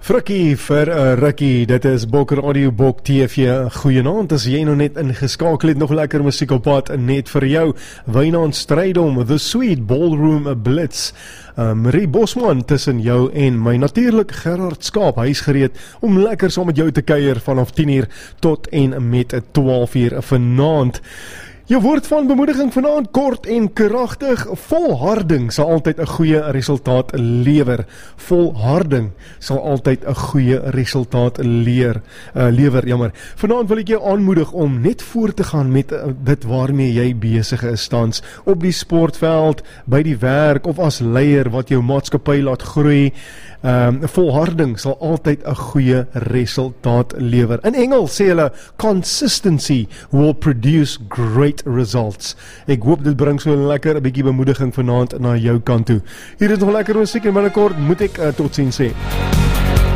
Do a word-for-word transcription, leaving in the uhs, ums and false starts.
Frikkie vir uh, Rikkie, dit is Bok Radio, Bok T V. Goeienaand, as jy nou net ingeskakel het, nog lekker musiek op pad, net vir jou. Wynand Strydom, The Sweet Ballroom Blitz. Uh, Marie Bosman tussen jou en my, natuurlik Gerard Skaap, hy is gereed om lekker saam met jou te kuier vanaf tien uur tot en met twaalf uur vanaand. Jou woord van bemoediging vanaand, kort en kragtig. Volharding sal altyd 'n goeie resultaat lewer. Volharding sal altyd 'n goeie resultaat leer, uh, lewer. Jammer. Vanaand wil ek jou aanmoedig om net voort te gaan met uh, dit waarmee jy besig is tans. Op die sportveld, by die werk of as leier wat jou maatskappy laat groei. Um, volharding sal altyd 'n goeie resultaat lewer. In Engels sê hulle, consistency will produce great results. Ek hoop dit bring so 'n lekker 'n bietjie bemoediging vanaand na jou kant toe. Hier is nog lekker musiek en binnekort moet ek uh, totsiens sê.